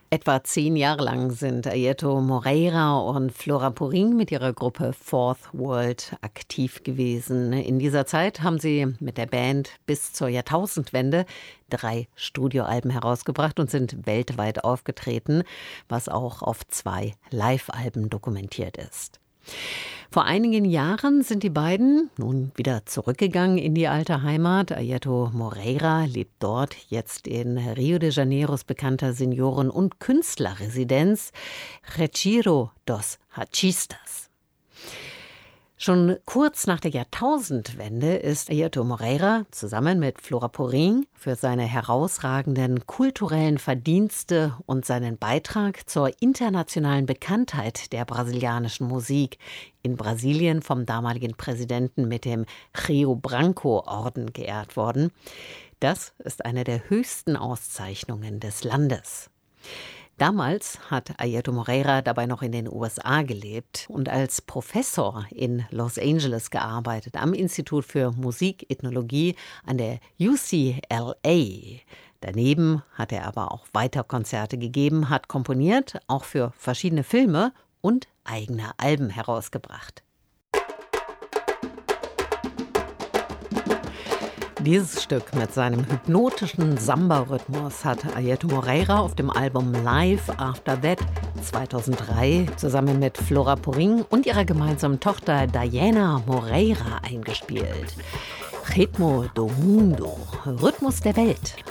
Etwa 10 Jahre lang sind Airto Moreira und Flora Purim mit ihrer Gruppe Fourth World aktiv gewesen. In dieser Zeit haben sie mit der Band bis zur Jahrtausendwende 3 Studioalben herausgebracht und sind weltweit aufgetreten, was auch auf 2 Live-Alben dokumentiert ist. Vor einigen Jahren sind die beiden nun wieder zurückgegangen in die alte Heimat. Airto Moreira lebt dort jetzt in Rio de Janeiros bekannter Senioren- und Künstlerresidenz Retiro dos Artistas. Schon kurz nach der Jahrtausendwende ist Airto Moreira zusammen mit Flora Purim für seine herausragenden kulturellen Verdienste und seinen Beitrag zur internationalen Bekanntheit der brasilianischen Musik in Brasilien vom damaligen Präsidenten mit dem Rio Branco-Orden geehrt worden. Das ist eine der höchsten Auszeichnungen des Landes. Damals hat Airto Moreira dabei noch in den USA gelebt und als Professor in Los Angeles gearbeitet, am Institut für Musikethnologie an der UCLA. Daneben hat er aber auch weiter Konzerte gegeben, hat komponiert, auch für verschiedene Filme und eigene Alben herausgebracht. Dieses Stück mit seinem hypnotischen Samba-Rhythmus hat Airto Moreira auf dem Album Live After That 2003 zusammen mit Flora Purim und ihrer gemeinsamen Tochter Diana Moreira eingespielt. Ritmo do Mundo, Rhythmus der Welt.